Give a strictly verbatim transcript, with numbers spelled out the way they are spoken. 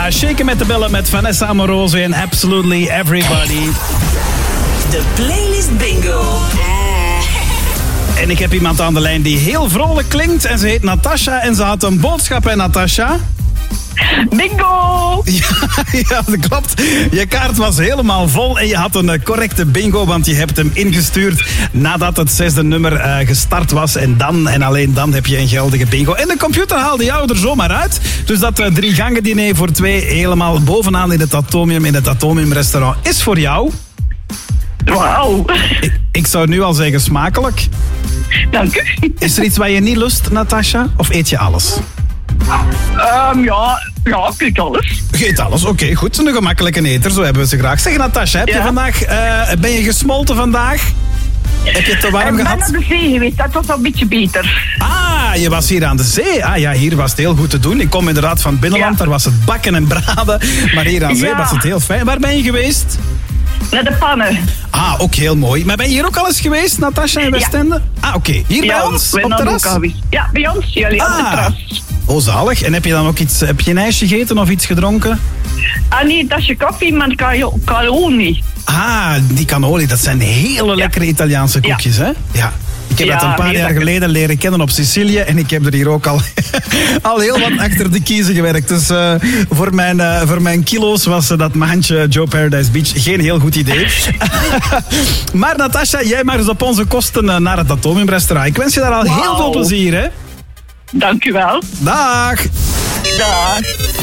Natasha. Shaken met de billen met Vanessa Amoroso en Absolutely Everybody. De playlist bingo. En ik heb iemand aan de lijn die heel vrolijk klinkt. En ze heet Natasha en ze had een boodschap, hè Natasha? Bingo! Ja, ja, dat klopt. Je kaart was helemaal vol en je had een correcte bingo, want je hebt hem ingestuurd nadat het zesde nummer uh, gestart was. En dan en alleen dan heb je een geldige bingo. En de computer haalde jou er zomaar uit. Dus dat uh, drie gangen diner voor twee helemaal bovenaan in het Atomium, in het Atomium restaurant, is voor jou. Wauw. Ik, ik zou nu al zeggen smakelijk. Dank u. Is er iets wat je niet lust, Natasha? Of eet je alles? Um, ja, ja, ik eet alles. Je eet alles, oké, okay, goed. Een gemakkelijke eter, zo hebben we ze graag. Zeg Natasha, heb je ja. vandaag, uh, ben je gesmolten vandaag? Heb je het te warm ik gehad? Ik ben naar de zee geweest, dat was al een beetje beter. Ah, je was hier aan de zee. Ah ja, hier was het heel goed te doen. Ik kom inderdaad van het binnenland, ja. Daar was het bakken en braden. Maar hier aan zee ja. was het heel fijn. Waar ben je geweest? Naar de pannen. Ah, ook heel mooi. Maar ben je hier ook al eens geweest, Natasha, in Westende? Ja. Ah, oké. Okay. Hier ja, bij ons, op het terras? Ja, bij ons, jullie ah. op het terras. Oh, zalig. En heb je dan ook iets, heb je een ijsje gegeten of iets gedronken? Ah, nee, een tasje koffie, maar cannoli. Ah, die cannoli, dat zijn hele ja. lekkere Italiaanse koekjes, ja. hè? Ja. Ik heb ja, dat een paar nee, jaar geleden leren kennen op Sicilië en ik heb er hier ook al, al heel wat achter de kiezen gewerkt. Dus uh, voor, mijn, uh, voor mijn kilo's was uh, dat maandje Joe Paradise Beach geen heel goed idee. Maar Natasha, jij mag dus op onze kosten uh, naar het Atomium restaurant. Ik wens je daar al wow. heel veel plezier, hè? Dank u wel. Dag. Dag.